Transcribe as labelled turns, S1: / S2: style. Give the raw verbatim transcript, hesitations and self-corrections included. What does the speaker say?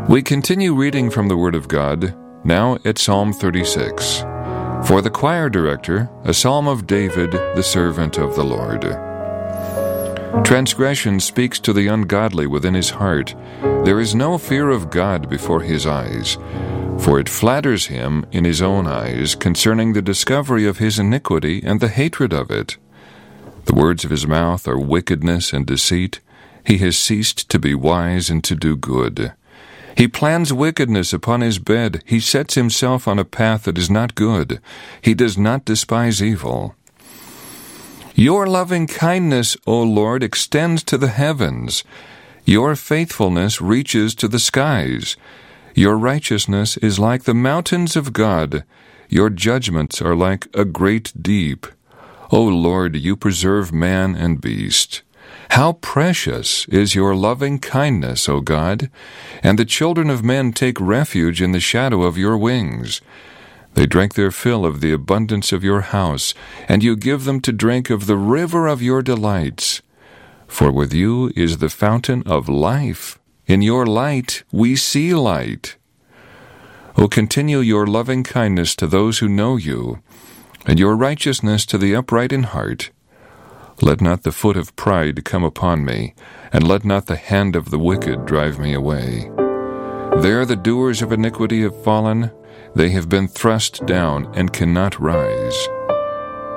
S1: We continue reading from the Word of God, now at Psalm thirty-six. For the choir director, a psalm of David, the servant of the Lord. Transgression speaks to the ungodly within his heart. There is no fear of God before his eyes, for it flatters him in his own eyes concerning the discovery of his iniquity and the hatred of it. The words of his mouth are wickedness and deceit. He has ceased to be wise and to do good. He plans wickedness upon his bed. He sets himself on a path that is not good. He does not despise evil. Your loving kindness, O Lord, extends to the heavens. Your faithfulness reaches to the skies. Your righteousness is like the mountains of God. Your judgments are like a great deep. O Lord, you preserve man and beast. How precious is your loving kindness, O God, and the children of men take refuge in the shadow of your wings. They drink their fill of the abundance of your house, and you give them to drink of the river of your delights. For with you is the fountain of life. In your light we see light. O continue your loving kindness to those who know you, and your righteousness to the upright in heart. Let not the foot of pride come upon me, and let not the hand of the wicked drive me away. There the doers of iniquity have fallen. They have been thrust down and cannot rise.